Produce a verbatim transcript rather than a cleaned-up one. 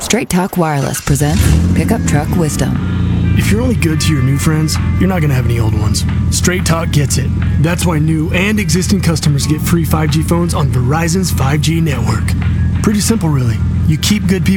Straight Talk Wireless presents Pickup Truck Wisdom. If you're only good to your new friends, you're not going to have any old ones. Straight Talk gets it. That's why new and existing customers get free five G phones on Verizon's five G network. Pretty simple, really. You keep good people